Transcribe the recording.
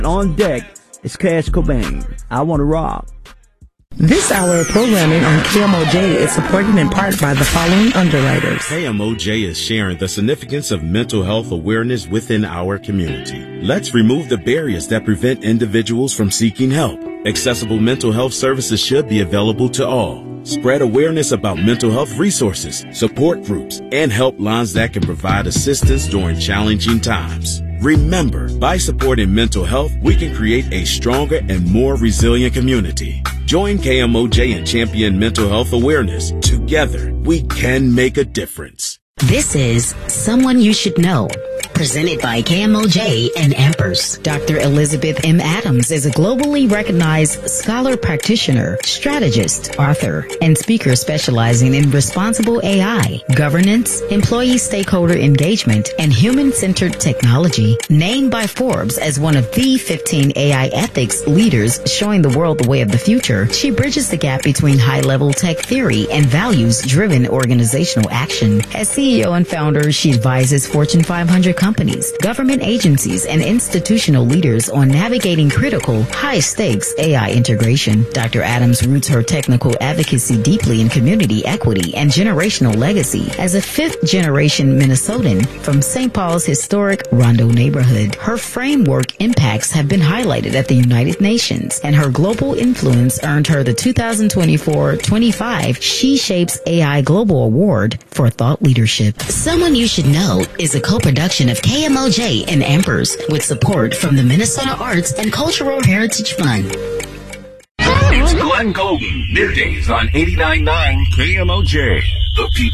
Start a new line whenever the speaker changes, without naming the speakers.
On deck is Cash Cobain. I Want to Rock.
This hour of programming on KMOJ is supported in part by the following underwriters.
KMOJ is sharing the significance of mental health awareness within our community. Let's remove the barriers that prevent individuals from seeking help. Accessible mental health services should be available to all. Spread awareness about mental health resources, support groups, and helplines that can provide assistance during challenging times. Remember, by supporting mental health, we can create a stronger and more resilient community. Join KMOJ and champion mental health awareness. Together, we can make a difference.
This is Someone You Should Know, presented by KMOJ and Ampers. Dr. Elizabeth M. Adams is a globally recognized scholar practitioner, strategist, author, and speaker specializing in responsible AI, governance, employee stakeholder engagement, and human-centered technology. Named by Forbes as one of the 15 AI ethics leaders showing the world the way of the future, she bridges the gap between high-level tech theory and values-driven organizational action. As CEO and founder, she advises Fortune 500 companies, government agencies, and institutional leaders on navigating critical, high-stakes AI integration. Dr. Adams roots her technical advocacy deeply in community equity and generational legacy. As a fifth-generation Minnesotan from St. Paul's historic Rondo neighborhood, her framework impacts have been highlighted at the United Nations, and her global influence earned her the 2024-25 She Shapes AI Global Award for Thought Leadership. Someone You Should Know is a co-production of KMOJ and Ampers with support from the Minnesota Arts and Cultural Heritage Fund.
It's Glenn Golden, middays on 89.9 KMOJ. The people.